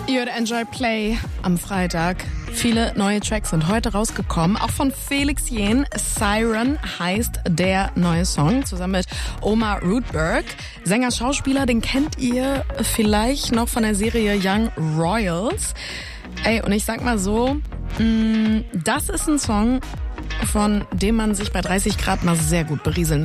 Ihr hört Enjoy Play am Freitag. Viele neue Tracks sind heute rausgekommen. Auch von Felix Jähn. Siren heißt der neue Song, zusammen mit Omar Rudberg. Sänger, Schauspieler, den kennt ihr vielleicht noch von der Serie Young Royals. Ey, und ich sag mal so, das ist ein Song, von dem man sich bei 30 Grad mal sehr gut berieseln